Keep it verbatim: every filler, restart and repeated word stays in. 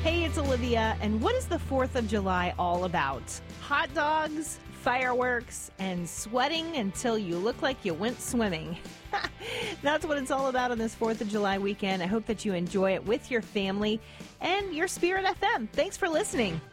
Hey, it's Olivia, and what is the fourth of July all about? Hot dogs, fireworks, and sweating until you look like you went swimming. That's what it's all about on this fourth of July weekend. I hope that you enjoy it with your family and your Spirit F M. Thanks for listening.